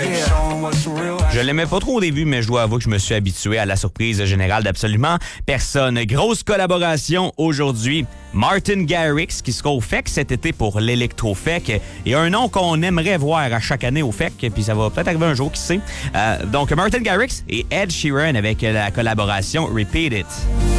Je l'aimais pas trop au début, mais je dois avouer que je me suis habitué à la surprise générale d'absolument personne. Grosse collaboration aujourd'hui. Martin Garrix qui sera au FEC cet été pour l'Electro-FEC et un nom qu'on aimerait voir à chaque année au FEC, puis ça va peut-être arriver un jour, qui sait. Donc Martin Garrix et Ed Sheeran avec la collaboration Repeat It.